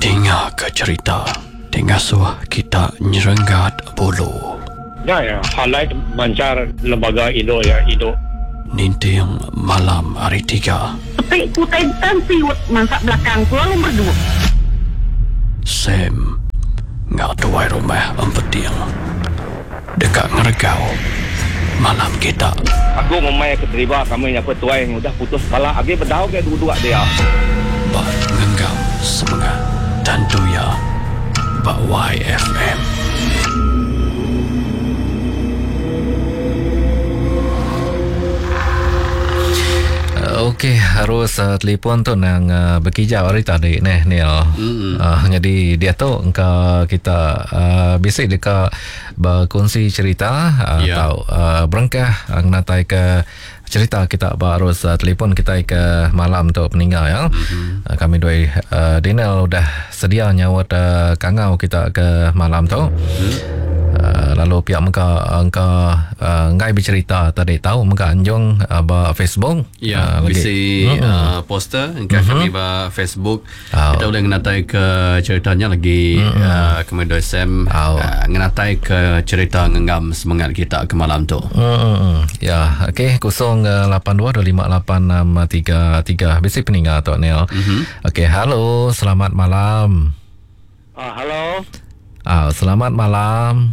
dengar ke cerita dengan suah kita nyerenggat bulu. Ya, highlight mancar lembaga Indo ya, Indo. Ninting malam hari 3. Tapi kutai dan siwet masak belakang selalu berdua. Sam ngak tuai rumah empeting dekat ngeregau malam kita. Aku memang keterima kami yang petuai yang sudah putus kepala. Agi berdau ke dua-dua dia. Bak ngenggam semangat dan tuya bak YFM. Okey, harus telefon tu nang berkijau hari tadi ni Neil. Jadi dia tu engkau kita basic dekat berkongsi cerita atau berengkah natai ke cerita kita harus telefon kita ke malam tu peninggal ya. Kami dua Daniel udah sedia nyawat kangau kita ke malam tu. Lalu pihak engkau ngai bercerita tadi tahu mereka anjung Facebook bisi poster engkau kami ba Facebook kita boleh ngenatai ke ceritanya lagi kami doi Sam ngenatai ke cerita ngengam semangat kita ke malam tu. Ya, okey 082258633 bisi peninggal tu Neil. Okey, halo, selamat malam. Halo. Selamat malam.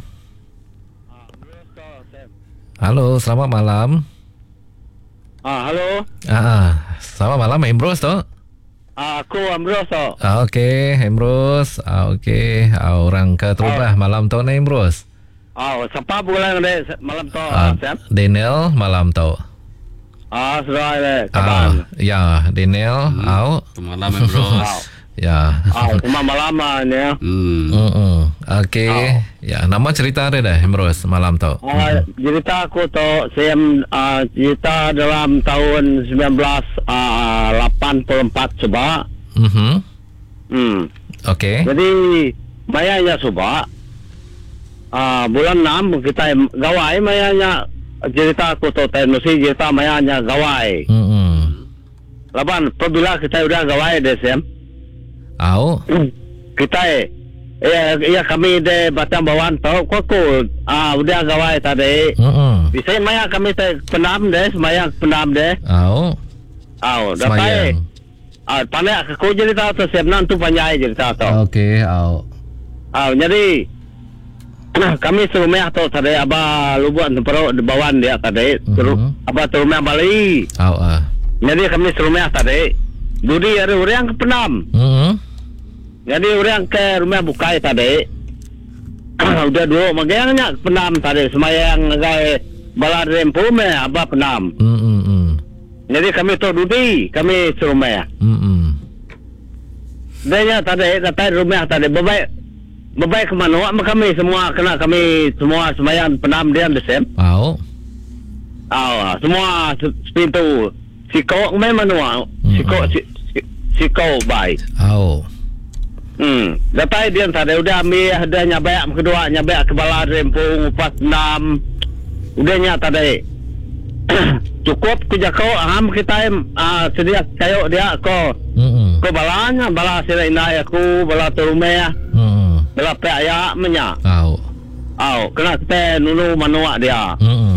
Halo, selamat malam. Halo. Selamat malam Emrose tu. Aku Ambrose tu. Okey, Emrose. Okey, orang ke terubah malam tu ni Emrose. Siapa bulan ni malam tu? Daniel malam tu. Sudah ada kabar. Ya, Daniel. Malam Emrose. Ya. Cuma malam ni. Okey. Ya, nama cerita ada dah Emrose malam tu. Cerita aku tu cerita dalam tahun 1984 coba. Okey. Jadi mayanya coba bulan 6 kita gawai mayanya cerita aku tu mesti cerita mayanya gawai. Laban apabila kita udah gawai Desem. Kita kami de Batam Bawan tau koko udah gawai tadi. Bisa maya kami penam deh, maya penam deh. Dapat. Pandai aku cerita tu sebenarnya tu panjai cerita tu. Okey, jadi kami serumah tu tadi aba lubuan perut Bawan dia tadi. Aba serumah Bali. Jadi kami serumah tadi. Budi ada orang ke penam. Jadi orang ke rumah bukai tadi. Udah dua magangnya penam tadi semayang gay balad rempu me apa penam. Jadi kami tu dudi kami serumah. Dia tadi datang rumah tadi bebaik ke mana kami semua kena kami semua semayang penam dia desem. Semua pintu sikok memang sikok baik. Dapat dia tadi udah ambil ada nyabak kedua nyabak kepala rempung 46 udahnya tadi cukup kujakau kita sedia kayu dia ko balanya bala sila inai aku bala turumeh bala paya menya kena kita nunu manua dia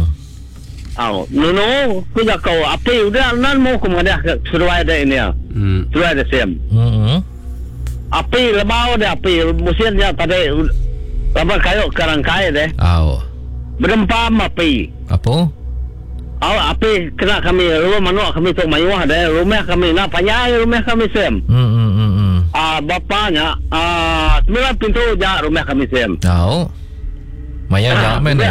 nunu kujakau api udah nan mau kemudian suruh ada ini suruh ada sem api lebau dia api musimnya tadi lebar kayu karangkai deh. Berempam api. Apa? Api kena kami rumah manuk kami tu mayuah deh. Rumah kami nak panjang rumah kami sem. Bapaknya 9 pintu je rumah kami sem. Maya jak mana?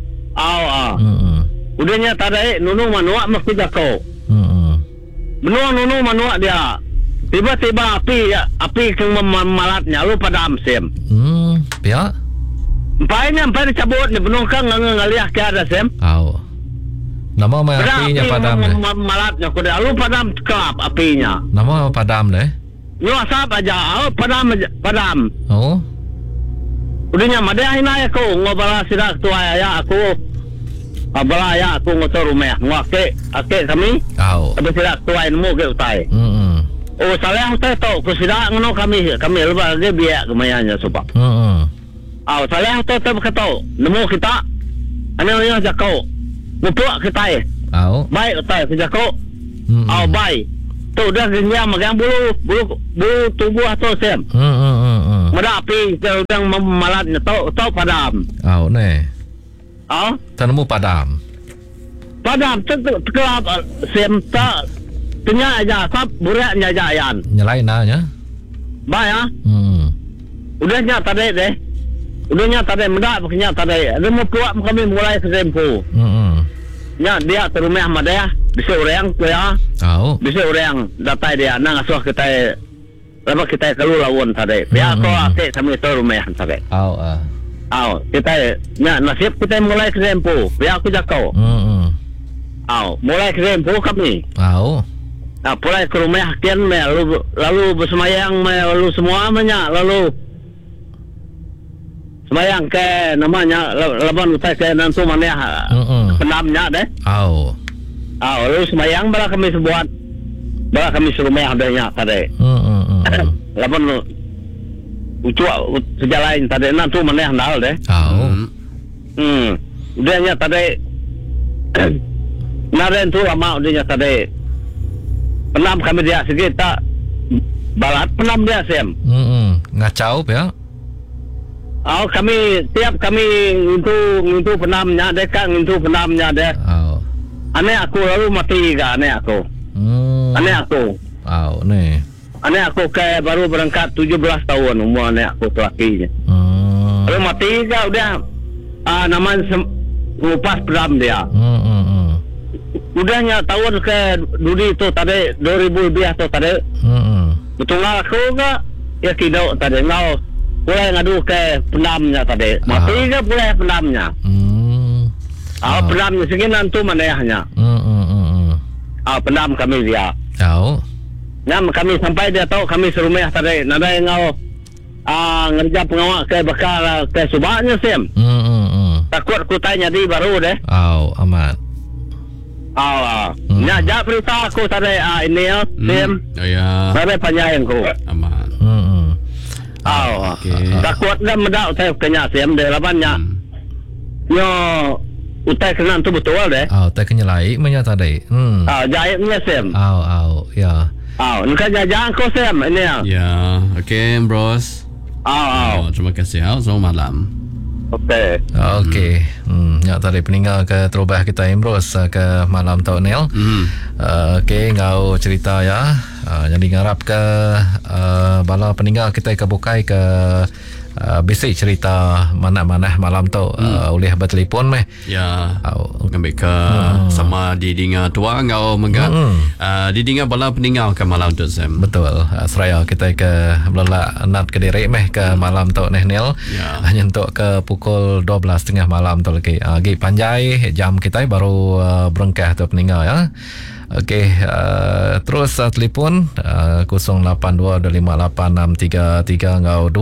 Udahnya tadi nunu manuk mesti jakau. Benua nunu manuk dia. Tiba-tiba api ke malatnya lu padam sem. Pihak? Empainya dicabut ni benungkang ngaliah ke ada sem. Nama apinya padam deh. Malatnya kuda lu padam kelap apinya. Nama padam deh. Nyuasap aja, padam. Udahnya madai hina aku ngobala sidak tua ya aku. Abala ya aku ngotor rumah. Ngake kami. Tapi sidak tua ilmu ke utai. Oh salah hotel tu kusida ngono kami lepas dia biak kemayanya sebab. Salah hotel tu berkata nemu kita ana jakau. Mupuak kita baik hotel ke jakau. Baik. Tu dah dia magang bulu tubuh atau sem. Mada api sedang memalat tu padam. Ne. Tanemu padam. Padam tu kelab sem tak tanya aja sab buraknya jayan. Nyalain nya. Baik Udahnya tadi deh. Udahnya tadi mendak punya tadi. Ada mau puak kami mulai kesempu. Nya dia terumah madaya bisa orang tu ya. Bisa orang datai dia nang asuh kita lepas kita keluar lawan tadi. Biar kau asyik sama itu rumah tadi. Kita nya nasib kita mulai kesempu. Biar aku jakau. Mulai kesempu kami. Mulai ke rumah kian lalu bersemayang lalu semua banyak lalu semayang ke namanya laban utai ke nantu mana penamnya deh. Lalu semayang bala kami sebuat bala kami serumah adanya tadi. Laban ucuk sejalan tadi nantu mana handal deh. Udahnya tadi naren tu lama udahnya tadi. Penam kami dia sikit tak balat penam dia sem. Ngacau ya. Kami tiap kami untuk penamnya dekat untuk penamnya deh. Anek aku lalu mati ke anek aku. Anek aku. Anek aku ke baru berangkat 17 tahun umur anek aku lelaki. Lalu mati ke udah namanya lepas penam dia. Udahnya tahun ke duri tu tadi 2000 lebih tu tadi. Betul aku ke ya kidau tadi ngau boleh ngadu ke pendamnya tadi. Mati ke boleh pendamnya. Pendamnya sekian tu manehnya. Pendam kami dia. Nyam kami sampai dia tahu kami serumah tadi. Nada ngau ngerja pengawal ke bakal ke subaknya sem. Takut ku tanya di baru deh. Amat. Nak berita aku tadi ini ya, Tim. Ya. Tadi panjang aku. Aman. Takut dah mendak saya kena Tim de labannya. Yo utai kena tu betul deh. Utai kena lain mana tadi. Jahitnya Tim. Ya. Nak jajan aku Tim ini ya. Ya, okey bros. Terima kasih. Selamat malam. Okey. Nyak tadi peninggal ke terubah kita Imbros ke malam tahun Nel. Okey, ngau cerita ya. Jadi ngarap ke bala peninggal kita ke bukai ke basic cerita mana-mana malam tu oleh bertelefon meh. Ya. Ngambil ke sama di dinga tua ngau menggat di dinga bala peninggal ke malam tu Sam. Betul. Seraya kita ke belak nat ke direk meh ke malam tu Nel. Hanya untuk ke pukul 12.30 malam tu lagi. Lagi panjai jam kita baru berengkah tu peninggal ya. Okey, terus telefon 082-258-633 ngau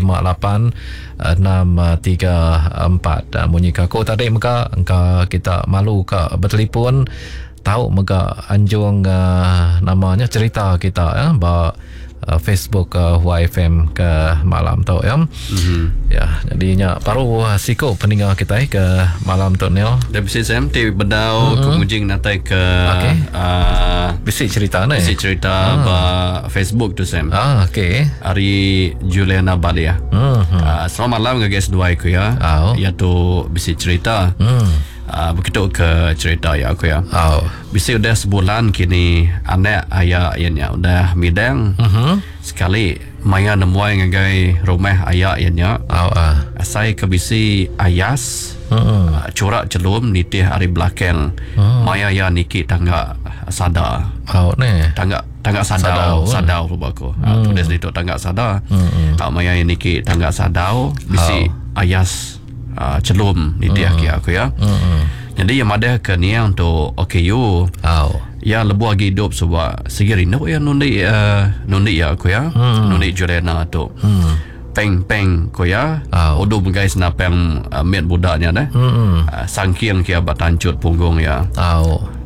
258-634. Bunyi kaku tadi muka engka kita malu ka bertelefon tahu muka anjung namanya cerita kita ya ba Facebook YFM ke malam tu ya. Ya, jadinya baru siko peninggal kita ke malam tu Nel. Dah bisa Sam ti bedau kemujing natai ke bisi cerita ni. Bisi cerita ba Facebook tu Sam. Okey. Ari Juliana Balia. Selamat malam ke guys dua aku ya. Ya tu bisi cerita. Begitu ke cerita ya aku ya. Bisa udah sebulan kini anak ayah ianya udah midang. Sekali maya nemuai ngagai rumah ayah ianya. Saya ke bisi ayas. Corak celum nitih hari belakang. Maya ya niki tangga sadar. Tangga sadar lupa aku. Tulis itu tangga sadar. Maya niki tangga sadar bisi ayas celum nitih aku ya. Jadi yang ada ke ni untuk OKU. Ya lebu lagi hidup sebab segeri no ya nundi ya aku ya. Nundi Juliana tu. Peng ko ya. Odo guys na peng met budaknya dah. Sangkiang kia batancut punggung ya.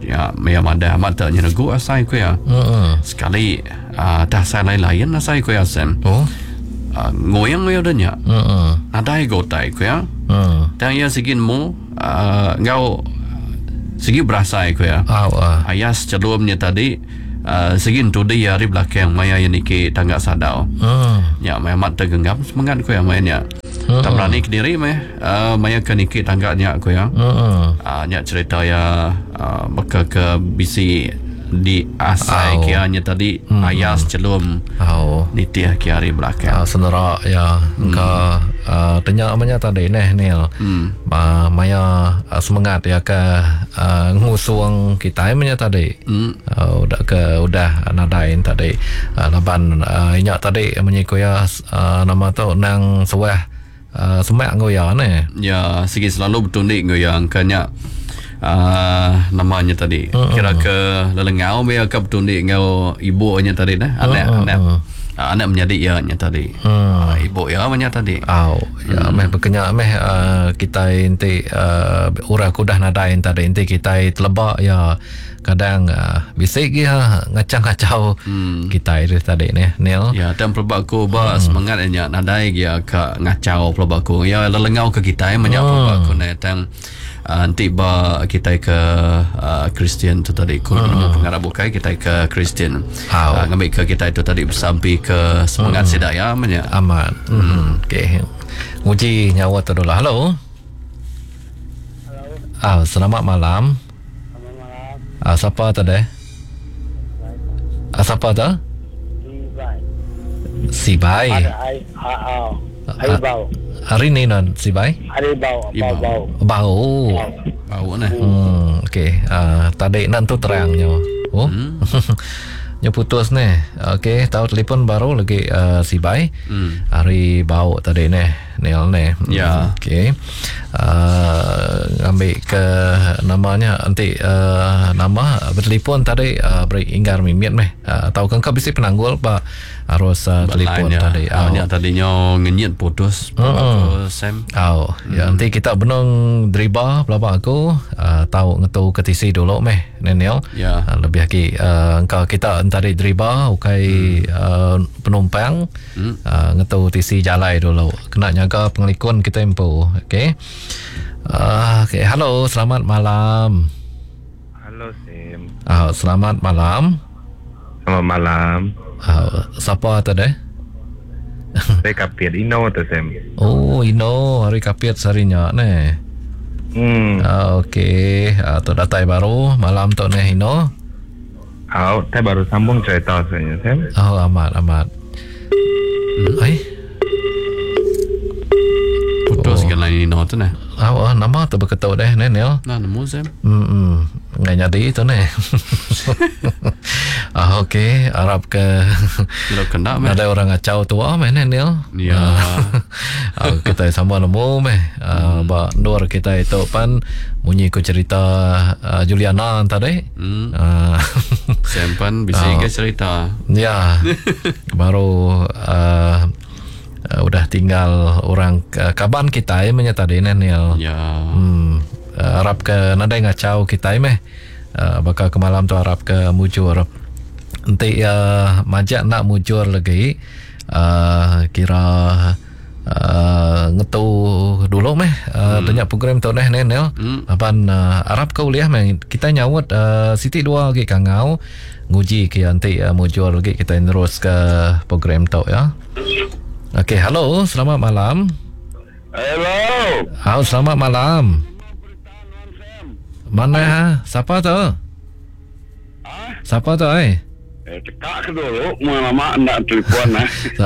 ya maya mada mata nya go asai ko ya sekali dah sai lain asai ko ya sem ngoyang danya ada go tai ko ya dan ya sigin mo ngau segi berasai ko ya ayas celumnya tadi segin tu dia di belakang maya yang iki tangga sadau ya maya mata genggam semangat ko ya maya tak berani ke diri maya kan iki tangganya ko ya nya cerita ya maka ke bisi di asai kianya tadi ayas celum nitiah kiari belakang senera ya ka tanya amanya tadi Nil maya semangat ya ke ngusung kita amanya tadi udah nadain tadi laban inya tadi amanya ko ya nama tu nang sewah semak ngoya ya segi selalu betul ni ngoya angkanya namanya tadi kira ke lelengau biar ke betul ni ngau ibunya tadi anak menjadi ianya tadi ibu ya namanya tadi ya meh bekenya kita inti ura kudah nadain tadi inti kita telebak ya kadang bisik ya ngacang-ngacau kita itu tadi Nil ya dan pelbaku semangatnya nadai ya ke ngacau pelbaku ya lelengau ke kita banyak pelbaku dan nanti kita ke Kristian tu tadi kurang pengarah bukai kita ke Kristian ngambil ke kita itu tadi bersampai ke semangat sedaya banyak aman okey nguji nyawa tu dulu halo selamat malam. Siapa tadi? Siapa tu? Si Bai. Hari ni non si Bai? Hari Bau. Nah. Okey. Tadi nanti terangnya. Nya putus ni. Okey, tahu telefon baru lagi si Bai. Hari bau tadi ni. Nil ni. Ya. Okey. Ambil ke namanya nanti nama bertelefon tadi beri inggar mimit tahu kan kau bisa penanggul pak harus telefon tadi tadinya ngenyit putus Sam ya nanti kita benung driba pelabak aku tahu ngetu ketisi dulu Nenel lebih lagi engkau kita tadi driba ukai penumpang ngetu tisi jalai dulu kena jaga pengelikun kita impu okey. Okay, halo, selamat malam. Halo, Sim. Selamat malam. Selamat malam. Siapa tadi? Saya Kapiat Ino tu, Sim. Oh, Ino, hari Kapiat sarinya, ne. Okey, tu datai baru malam tu ne Ino. Saya baru sambung cerita sebenarnya, Sim. Amat. Putus kan lain Ino tu nah. Nama tu berketau deh Nenel. Nah, nemu Sam. Nggak jadi itu nih. Okey, Arab ke. Ada orang ngacau tua Nenel. Ya. Kita sama nemu Nur kita itu pan bunyi ku cerita Juliana tadi. Sempan bisa ke cerita. Ya. Baru udah tinggal orang kaban kita tadi Nenel. Ya. Arab ke nadai ngacau kita bakal ke malam tu Arab ke mujur. Nanti majak nak mujur lagi kira ngetu dulu banyak program tu Nenel. Apan Arab ke uliah kita nyawut Siti 2 lagi kangau nguji ke nanti mujur lagi kita terus ke program tu ya. Okey, halo, selamat malam. Hello. Selamat malam. Mana siapa tu? Siapa tu Cekak dulu, lama nak telefon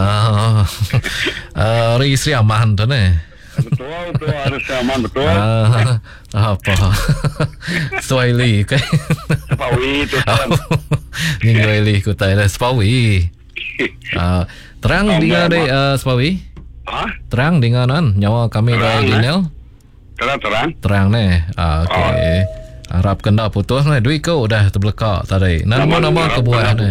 Ri Sri Aman tu Betul, harus aman betul. Apa? Swahili ke? Spawi tu. Swahili ku tai Spawi. Terang dengan Spawi? Terang denganan nyawa kami dari Dinel? Terang ni. Okey. Harap kena putus duit kau dah terbelakang tadi. Nama kebuah ni.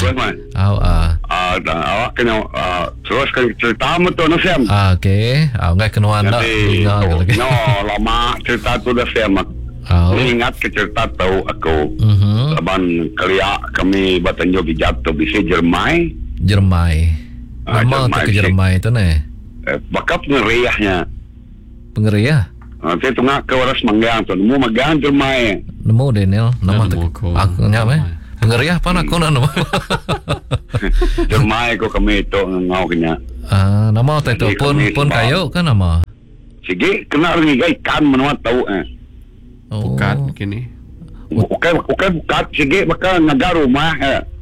Awak kena teruskan cerita betul Sam. Okey. Ngai kena anda dengar lagi. Lama cerita tu dah Sam. Mengingat cerita tahu aku. Laban kaliak kami batanjo bijat tu bisa Jermai. Nama tu ke Jermai tu ne? Bakap ngeriahnya. Pengeriah? Saya tengah ke waras manggang tu. Nemu manggang Jermai. Nemu Daniel. Nama tu. Aku nyam Pengeriah apa nak kau nak nama? Jermai ko kami tu ngau kenya. Nama tu pun kayu kan nama? Sige kena ringi ikan menuat tahu Bukan kini. Bukan sige bakal ngagar rumah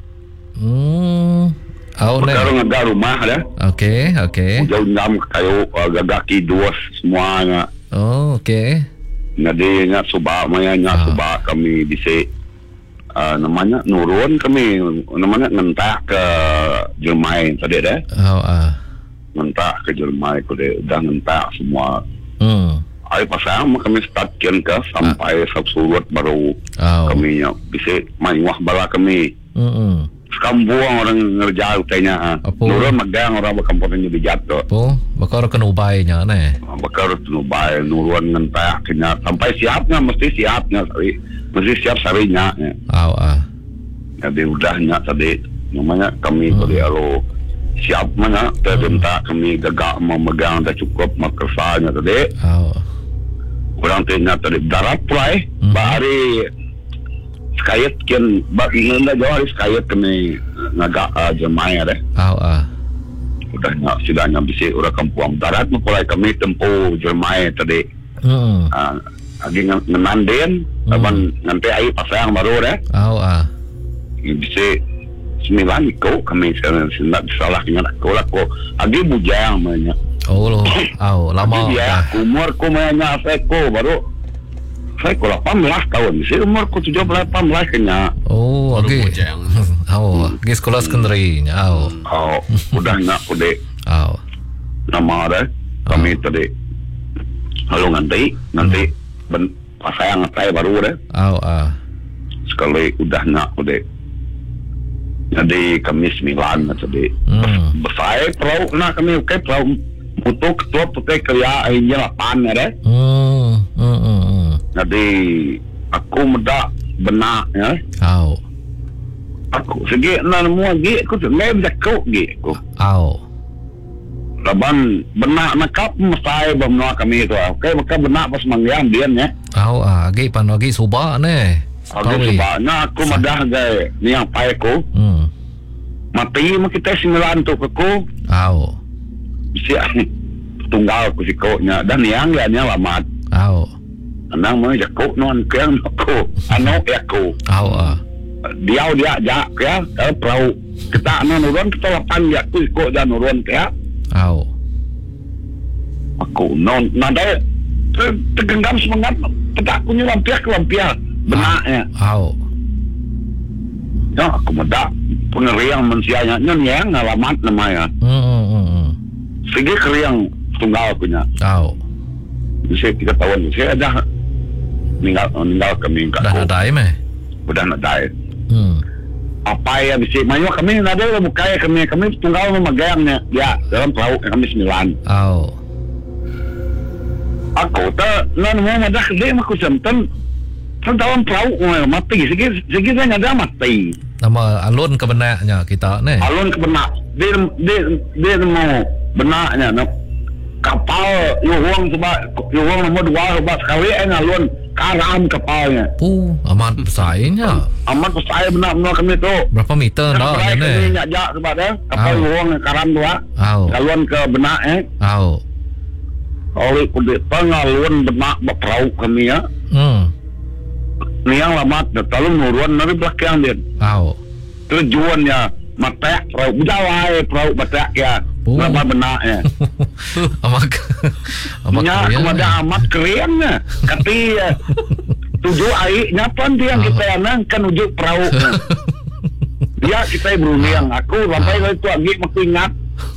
bakal ngagar rumah dah. Okey. Jauh ngam kayu gagaki dua semuanya. Okey. Jadi nya subak kami bisa namanya nurun kami namanya ngentak ke Jermai tadi dah. Ngentak ke Jermai ko dah ngentak semua. Ay pasang kami startkan ke sampai surut baru kami bisa mainwah bala kami. Sekarang buang orang ngerja utainya. Nurun magang orang berkampungannya bijat tu. Bakal kena ubainya ne. Bakal kena ubai nurun ngentak kena sampai siapnya mesti siapnya siap sarinya. Jadi udahnya tadi namanya kami tadi alo siap mana terbentak kami gagak memegang dah cukup makersanya tadi. Orang tanya tadi darat pulai bari sekayat kian bagi nanda jauh sekayat kami ngagak Jermai deh. Udahnya sidahnya bisa orang kampung darat pulai kami tempuh Jermai tadi. Lagi ngenanden abang nanti air pasang baru deh. Bisa 9 ikut kami sekarang nak salah dengan aku lah ko agi bujang banyak. Lama dia umur ko banyak saya ko baru saya ko 18 tahun saya umur ko 17 18 kena. Agi agi sekolah sekondari udah nak udah nama ada kami tadi lalu nanti pasang saya baru deh. Sekali udah nak udah jadi kami 9 tadi. Besar perahu nak kami perahu mutu ketua putih kerja akhirnya 8 ada. Jadi aku muda benak ya. Aku segi nak semua gi aku tu mem jakau gi aku. Laban benak nakap mesai bamnoa kami tu. Okey maka benak pas manggian dia ya. Agi panogi subak ne. Aku sebabnya aku madah gay ni yang pai ko. Mati mo kita 9 tu aku. Bisa tunggal ku sikonya dan yang nya lamat. Anang mo jakok non keng aku. Ano aku. Dia jak ya perahu kita nurun kita lapan ya ku siko dan nurun ya. Aku non nada tergenggam semangat petak punya lampiah benaknya. Ya aku muda pengeriang mensianya yang alamat namanya. Segi keriang tunggal punya. Bisa 3 tahun saya dah meninggal kami kat. Dah nak dai meh. Udah nak dai. Apa ya bisa mayu kami ada buka kami tunggal memegangnya ya dalam perahu kami 9. Aku tak nan mau madah gede aku jantan dalam perahu mati segi saya ada mati. Nama alun ke benaknya kita ne. Alun ke benak. Dia mau benaknya kapal yuhong nomor 2 sebab sekali alun karam kapalnya. Amat besarnya. Amat besar benar kami tu. Berapa meter dah ne? Kami nyajak sebab dia kapal yuhong karam 2. Alun ke benak oleh kulit pengalun benak berperahu kami ya. Ni yang lamat terlalu nurun dari belakang dia. Tujuannya mata perahu budawai perahu batak ya. Berapa benaknya. Amat amat kerennya. Kati tujuh airnya pun dia kita kan ujuk perahu. Dia kita berunding. Aku sampai itu lagi makin ingat.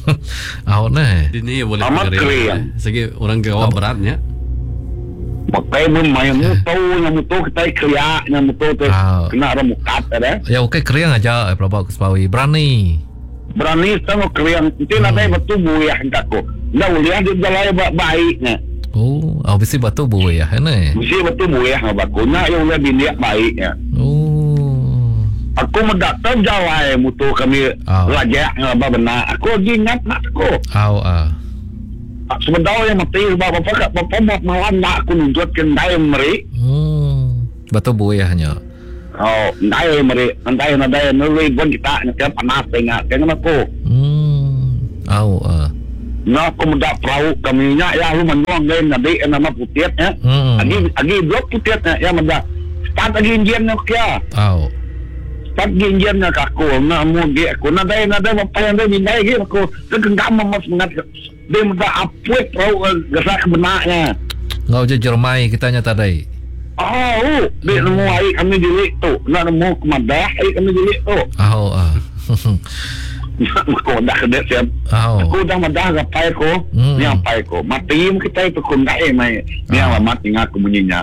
Ini boleh amat keren. Segi orang gawa beratnya. Pakai main mutu kita kriak mutu tu kena ada mukat ada. Ya okey kriang aja berapa kesepawi berani tengok kriang nanti nanti betul buaya hendak ko. Dah lihat dia jalan baiknya. Besi batu buih ya, ini. Besi batu buih bakunya yang lebih niat baiknya. Aku mendatang jawai mutu kami lajak apa benar. Aku lagi ingat nak aku. Sebentar yang mati bapak malam nak aku nunjuk kendai meri. Batu buihnya. Ndai meri, ndai nuri pun kita nak panas tengah dengan aku. Nah, aku mendak perahu kami nya ya lu menuang gain nanti nama putiat ya. Agi blok putiat ya mendak. Start lagi injennya kia. Start injennya aku na mu ge aku nadai apa yang dia mindai ge aku kegenggam mas mengat dia mendak apuet perahu gerak benaknya. Ngau je Jermai kitanya tadi. Dia nemu air kami dilik tu. Nak nemu kemadah air kami dilik tu. Aku dah kedek siap. Aku dah madah gapai ko. Ni apa ko? Mati kita itu kundai mai. Ni alamat tinggal aku bunyinya.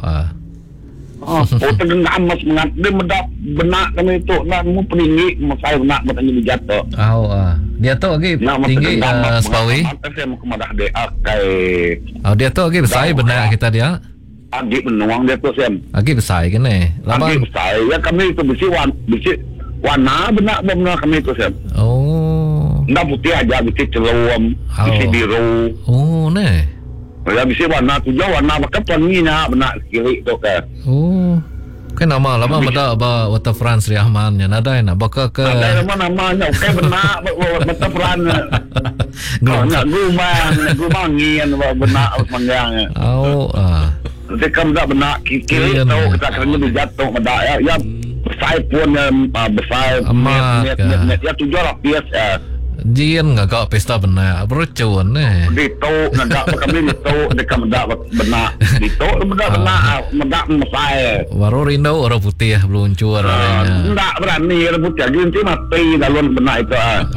Tergenggam mas mengat dia mendak benak kami itu. Nak nemu peninggi saya benak bertanya di jatuh. Dia tu lagi tinggi Sepawi. Saya mau kemadah dia kai. Dia tu lagi besar benak kita dia. Agi menuang dia tu siam. Agi besar kan Agi besar. Ya kami itu besi warna benar kami itu siam. Ndak putih aja besi celuam, besi biru. Ya besi warna tujuh warna bakal wanginya benar kiri tu kan. Kan nama lama benda ba Waterfront Sri Ahman nya nadai nak baka ke. Nadai namanya okey benar Waterfront. Nak gumang ngien benar manggangnya. Dia kan tak benar kiri tu kita kena dijatuh mendak ya besar pun besar net ya 7 lapis Jian ngagak pesta benar bercuan Dito nadak kami dito dekat mendak benar dito mendak mesai baru rindu orang putih belum cuar orangnya ndak berani orang putih nanti mati dalam benar itu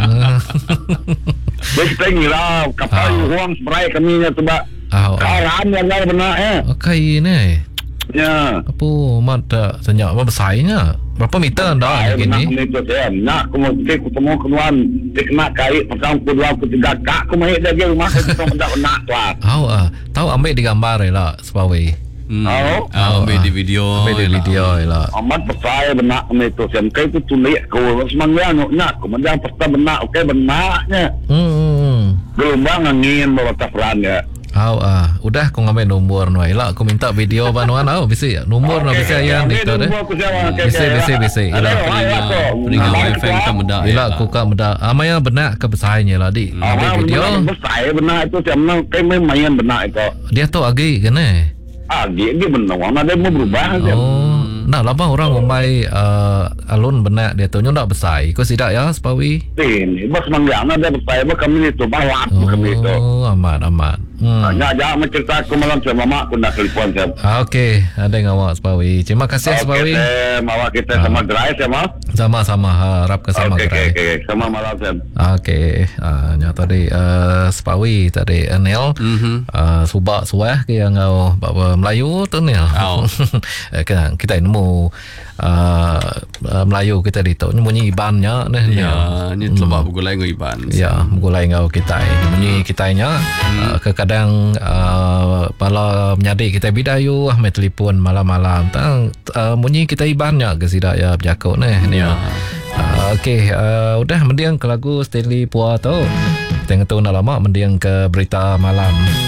Dia ngira kapal uang spray kami nya tu ba karan yang benar okay ni ya apa mata senyap apa besarnya berapa meter dah gini nak kemudian ketemu kenuan dikena kait pasang kedua ketiga kak aku mai dah dia rumah kita mendak nak tahu ambil di gambar lah Sepawi ambil di video lah amat besar benak kami tu sampai itu tulis aku semangat nak kemudian pesta benak okey benaknya gelombang angin bawa tafran ya udah aku ngambil nombor nuai lah aku minta video banuan bisa nombor nak bisa yang itu deh bisa ringan wifi kita mendak bila aku kan mendak amaya benak ke besarnya lah di ambil video besar benak itu sama kayak main benak itu dia tu agi kan dia benar ada mau berubah nak lama orang memai alun benak dia tu ndak besar kau sidak ya Sepawi ini bos manggang ada besar kami itu balap kami itu amat jangan mencerita aku malam sama mak aku nak telefon saya. Okey, ada yang awak Sepawi. Terima kasih Sepawi. Awak kita sama gerai sama. Sama harap ke sama gerai. Okey, sama malam saya. Okey, nya tadi Sepawi tadi Nel. Subak suah ke yang bawa Melayu tu Nel. Kan kita nemu Melayu kita di tu bunyi ibannya ni sebab gulai ngau iban. Ya, gulai ngau kita. Bunyi kitanya kadang pala menyadi kita bidayu main telefon malam-malam tang bunyi kita ibannya ke sidak ya berjakut ni okey udah mendiang ke lagu Stanley Puah tu tengok tu nak lama mendiang ke berita malam